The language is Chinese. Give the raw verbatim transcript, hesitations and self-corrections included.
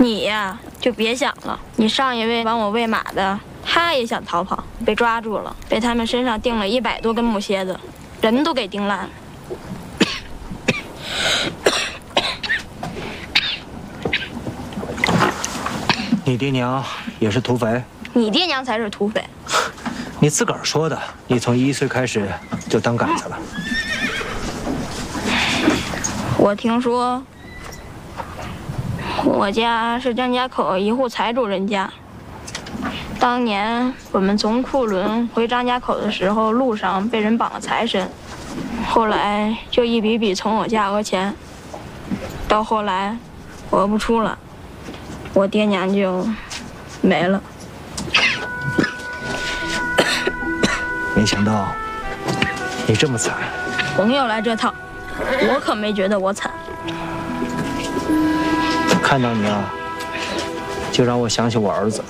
你呀，就别想了。你上一位帮我喂马的，他也想逃跑，被抓住了，被他们身上钉了一百多根木楔子，人都给钉烂了。 你爹娘也是土匪？ 你爹娘才是土匪。 你自个儿说的，你从一岁开始就当杆子了。 我听说。 我家是张家口一户财主人家。当年我们从库伦回张家口的时候，路上被人绑了财身，后来就一笔笔从我家讹钱，到后来讹不出了，我爹娘就没了。 没想到你这么惨。 朋友来这套，我可没觉得我惨。 看到你啊，就让我想起我儿子了。